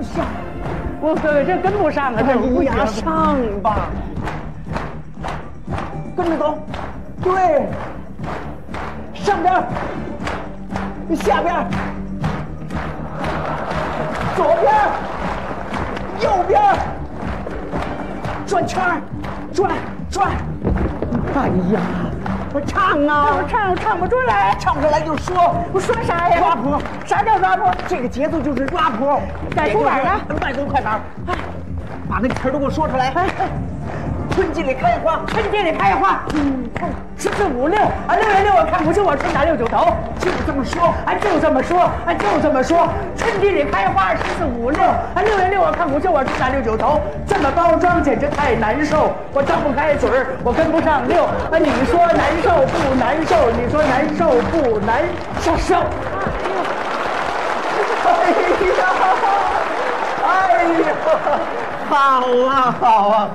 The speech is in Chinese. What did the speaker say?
下，我哥哥这跟不上啊，这不行， 上吧，跟着走，对，上边，下边，左边，右边，转圈儿，转，哎呀！我唱啊！ 我唱不出来， 唱不出来就说， 我说啥呀？ 抓谱， 啥叫抓谱？ 这个节奏就是抓谱。 在出板呢？ 慢走快板，哎，把那个词儿都给我说出来。春季里开花， 春季里开花，14、5、6啊，6月6我看不出我春打6、9头， 就这么说， 就这么说，春季里开花14、5、6啊，6月6我看不出我春打6、9头，这么包装简直太难受，我张不开嘴儿，我跟不上6啊，你说难受不难受？你说难受不难受？ 哎呀，好啊。